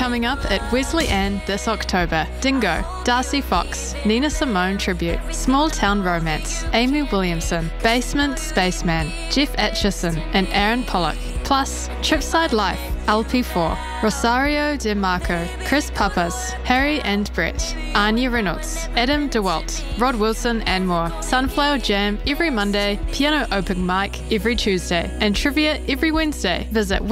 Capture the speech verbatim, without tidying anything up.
coming up at Wesley Ann this October. Dingo, Darcy Fox, Nina Simone Tribute, Small Town Romance, Amy Williamson, Basement Spaceman, Jeff Atchison and Aaron Pollock. Plus, Tripside Life, L P four, Rosario DeMarco, Chris Papas, Harry and Brett, Anya Reynolds, Adam DeWalt, Rod Wilson and more. Sunflower Jam every Monday, piano open mic every Tuesday, and trivia every Wednesday. Visit